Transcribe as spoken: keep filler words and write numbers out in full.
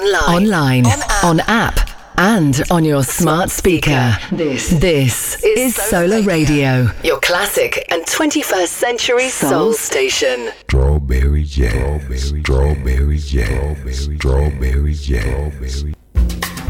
Online, online, on app, on app and on your smart speaker. This, this is Solar Radio, your classic and twenty-first century soul station. Strawberry jazz, strawberry jazz, strawberry jazz, strawberry jazz.